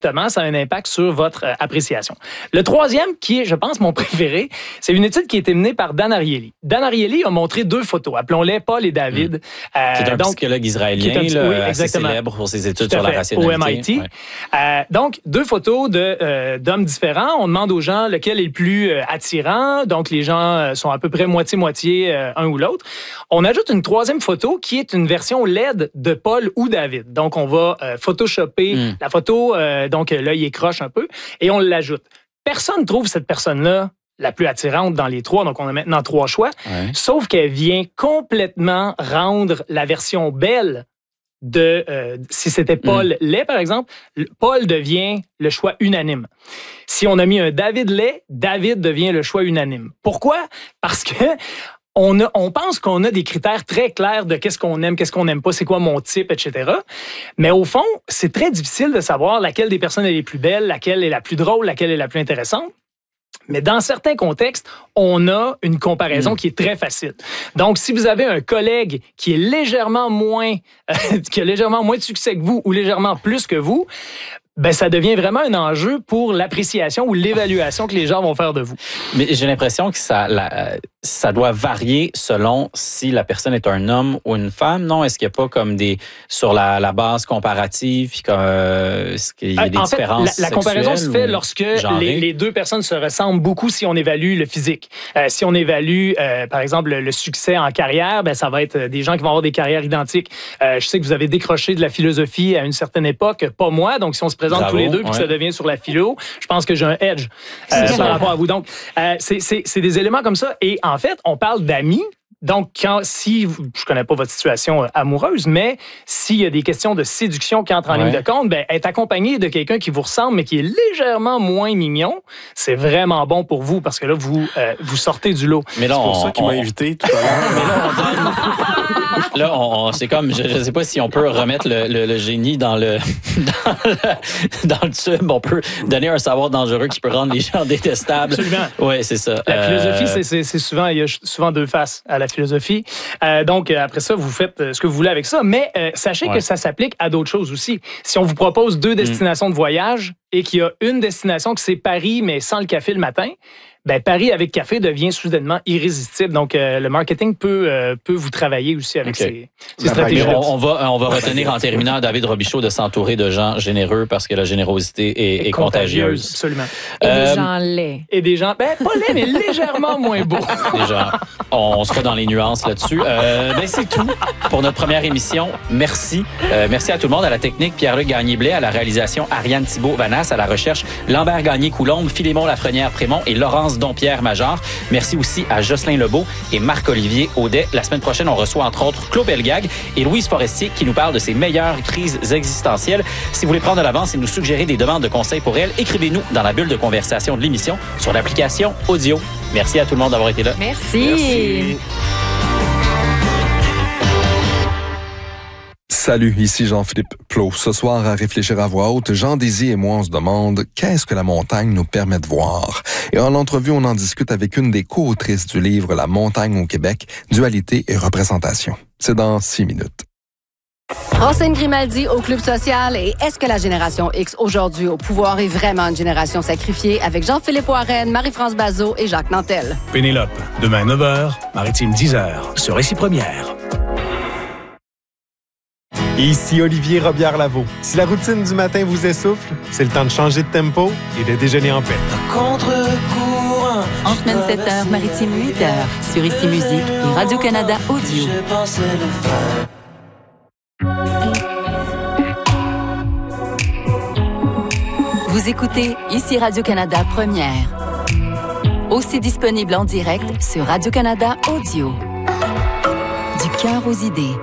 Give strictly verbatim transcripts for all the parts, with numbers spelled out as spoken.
directement, ça a un impact sur votre euh, appréciation. Le troisième, qui est, je pense, mon préféré, c'est une étude qui a été menée par Dan Ariely. Dan Ariely a montré deux photos, appelons-les Paul et David. Mmh. Euh, c'est un donc, psychologue israélien, un, là, oui, assez célèbre pour ses études sur la rationalité. Au M I T. Ouais. Euh, donc, deux photos de, euh, d'hommes différents. On demande aux gens lequel est le plus euh, attirant. Donc, les gens euh, sont à peu près moitié-moitié euh, un ou l'autre. On ajoute une troisième photo qui est une version L E D de Paul ou David. Donc, on va euh, photoshopper mmh. la photo, euh, donc l'œil est croche un peu, et on l'ajoute. Personne ne trouve cette personne-là la plus attirante dans les trois, donc on a maintenant trois choix, ouais. sauf qu'elle vient complètement rendre la version belle de, euh, si c'était Paul mmh. Lay, par exemple, Paul devient le choix unanime. Si on a mis un David Lay, David devient le choix unanime. Pourquoi? Parce que On, a, on pense qu'on a des critères très clairs de qu'est-ce qu'on aime, qu'est-ce qu'on n'aime pas, c'est quoi mon type, et cetera. Mais au fond, c'est très difficile de savoir laquelle des personnes est la plus belle, laquelle est la plus drôle, laquelle est la plus intéressante. Mais dans certains contextes, on a une comparaison mmh. qui est très facile. Donc, si vous avez un collègue qui est légèrement moins, euh, qui a légèrement moins de succès que vous ou légèrement plus que vous, ben ça devient vraiment un enjeu pour l'appréciation ou l'évaluation que les gens vont faire de vous. Mais j'ai l'impression que ça, la, ça doit varier selon si la personne est un homme ou une femme, non? Est-ce qu'il n'y a pas comme des... sur la, la base comparative, puis comme, euh, est-ce qu'il y a des en différences fait, la, la comparaison se fait lorsque les, les deux personnes se ressemblent beaucoup si on évalue le physique. Euh, si on évalue, euh, par exemple, le, le succès en carrière, ben ça va être des gens qui vont avoir des carrières identiques. Euh, je sais que vous avez décroché de la philosophie à une certaine époque, pas moi, donc si on se présente Bravo, tous les deux puis ouais. que ça devient sur la philo, je pense que j'ai un edge euh, par rapport à vous. Donc, euh, c'est, c'est, c'est des éléments comme ça. Et en fait, on parle d'amis. Donc, quand, si, je connais pas votre situation amoureuse, mais s'il y a des questions de séduction qui entrent en ouais. ligne de compte, ben, être accompagné de quelqu'un qui vous ressemble, mais qui est légèrement moins mignon, c'est vraiment bon pour vous, parce que là, vous, euh, vous sortez du lot. Mais là, c'est pour on, ça qu'il on, m'a invité tout à l'heure. Mais là, on donne... là, on, on, c'est comme, je ne sais pas si on peut remettre le, le, le génie dans le, dans le, dans le tube. On peut donner un savoir dangereux qui peut rendre les gens détestables. Absolument. Oui, c'est ça. La philosophie, euh... c'est, c'est, c'est souvent, il y a souvent deux faces à la philosophie. Euh, donc, après ça, vous faites ce que vous voulez avec ça. Mais euh, sachez ouais. que ça s'applique à d'autres choses aussi. Si on vous propose deux destinations mmh. de voyage et qu'il y a une destination qui c'est Paris, mais sans le café le matin, ben Paris avec café devient soudainement irrésistible. Donc, euh, le marketing peut, euh, peut vous travailler aussi avec okay. ces, ces stratégies. On, on va, on va retenir en terminant David Robichaud de s'entourer de gens généreux parce que la générosité est, est contagieuse. contagieuse. Absolument. Et euh, des gens laids. Et des gens, ben pas laids, mais légèrement moins beaux. Déjà, on, on sera dans les nuances là-dessus. Euh, ben c'est tout pour notre première émission. Merci. Euh, merci à tout le monde, à la technique, Pierre-Luc Gagné-Blais, à la réalisation, Ariane Thibault-Vanas, à la recherche, Lambert Gagné-Coulombe, Philémon Lafrenière-Prémont et Laurence Dompierre Major. Merci aussi à Jocelyn Lebeau et Marc-Olivier Audet. La semaine prochaine, on reçoit entre autres Claude Belgag et Louise Forestier qui nous parlent de ses meilleures crises existentielles. Si vous voulez prendre de l'avance et nous suggérer des demandes de conseils pour elles, écrivez-nous dans la bulle de conversation de l'émission sur l'application Audio. Merci à tout le monde d'avoir été là. Merci. Merci. Salut, ici Jean-Philippe Plot. Ce soir, à Réfléchir à voix haute, Jean Désy et moi, on se demande qu'est-ce que la montagne nous permet de voir. Et en entrevue, on en discute avec une des co-autrices du livre La montagne au Québec, Dualité et représentation. C'est dans six minutes. Francine Grimaldi au Club social et est-ce que la génération X aujourd'hui au pouvoir est vraiment une génération sacrifiée avec Jean-Philippe Warren, Marie-France Bazot et Jacques Nantel. Pénélope, demain neuf heures, Maritime dix heures, sur Récit Première. Ici Olivier Robillard-Lavaux. Si la routine du matin vous essouffle, c'est le temps de changer de tempo et de déjeuner en paix. Contre-courant. En semaine sept heures, Maritime huit heures, sur Ici Musique et Radio-Canada Audio. Vous écoutez Ici Radio-Canada Première. Aussi disponible en direct sur Radio-Canada Audio. Du cœur aux idées.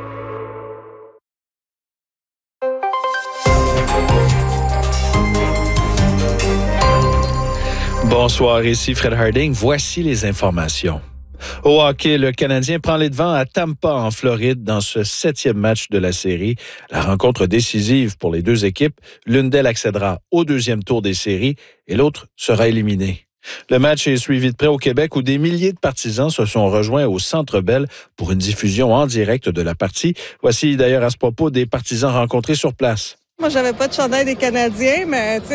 Bonsoir, ici Fred Harding. Voici les informations. Au hockey, le Canadien prend les devants à Tampa, en Floride, dans ce septième match de la série. La rencontre décisive pour les deux équipes. L'une d'elles accédera au deuxième tour des séries et l'autre sera éliminée. Le match est suivi de près au Québec où des milliers de partisans se sont rejoints au Centre Bell pour une diffusion en direct de la partie. Voici d'ailleurs à ce propos des partisans rencontrés sur place. Moi, j'avais pas de chandail des Canadiens, mais tu sais,